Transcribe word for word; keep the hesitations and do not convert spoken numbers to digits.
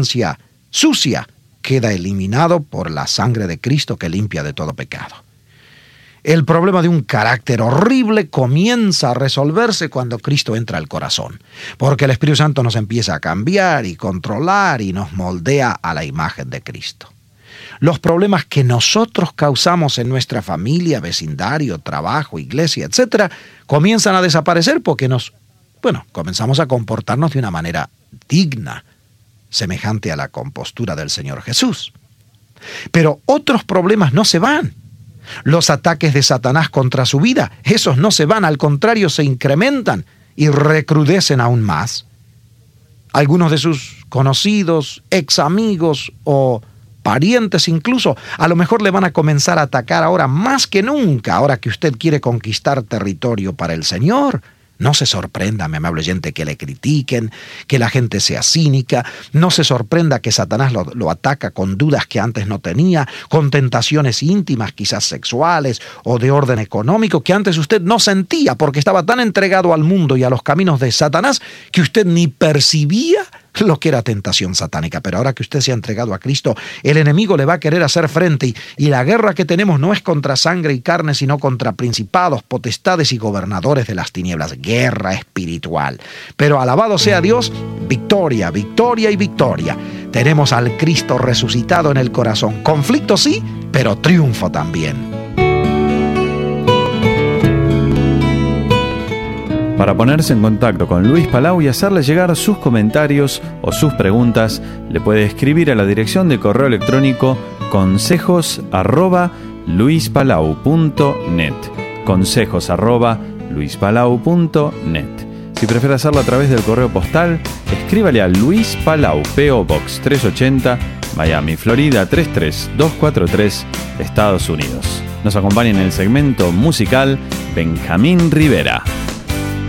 sustancia sucia queda eliminado por la sangre de Cristo que limpia de todo pecado. El problema de un carácter horrible comienza a resolverse cuando Cristo entra al corazón, porque el Espíritu Santo nos empieza a cambiar y controlar y nos moldea a la imagen de Cristo. Los problemas que nosotros causamos en nuestra familia, vecindario, trabajo, iglesia, etcétera, comienzan a desaparecer porque nos, bueno, comenzamos a comportarnos de una manera digna, semejante a la compostura del Señor Jesús. Pero otros problemas no se van. Los ataques de Satanás contra su vida, esos no se van, al contrario, se incrementan y recrudecen aún más. Algunos de sus conocidos, ex amigos o parientes incluso, a lo mejor le van a comenzar a atacar ahora más que nunca, ahora que usted quiere conquistar territorio para el Señor. No se sorprenda, mi amable oyente, que le critiquen, que la gente sea cínica. No se sorprenda que Satanás lo, lo ataca con dudas que antes no tenía, con tentaciones íntimas, quizás sexuales o de orden económico, que antes usted no sentía porque estaba tan entregado al mundo y a los caminos de Satanás que usted ni percibía lo que era tentación satánica. Pero ahora que usted se ha entregado a Cristo, el enemigo le va a querer hacer frente y, y la guerra que tenemos no es contra sangre y carne, sino contra principados, potestades y gobernadores de las tinieblas. Guerra espiritual. Pero alabado sea Dios, victoria, victoria y victoria. Tenemos al Cristo resucitado en el corazón. Conflicto sí, pero triunfo también. Para ponerse en contacto con Luis Palau y hacerle llegar sus comentarios o sus preguntas, le puede escribir a la dirección de correo electrónico consejos arroba luispalau punto net. Consejos arroba luispalau punto net. Si prefiere hacerlo a través del correo postal, escríbale a Luis Palau, P O Box trescientos ochenta, Miami, Florida tres tres dos cuatro tres, Estados Unidos. Nos acompaña en el segmento musical Benjamín Rivera.